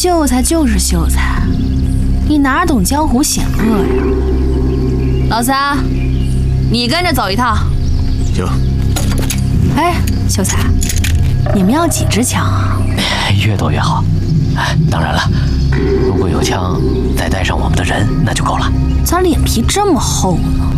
秀才就是秀才，你哪懂江湖险恶呀？老三，你跟着走一趟。 行。 哎，秀才，你们要几支枪啊？ 越多越好。当然了，如果有枪，再带上我们的人，那就够了。 咋脸皮这么厚呢？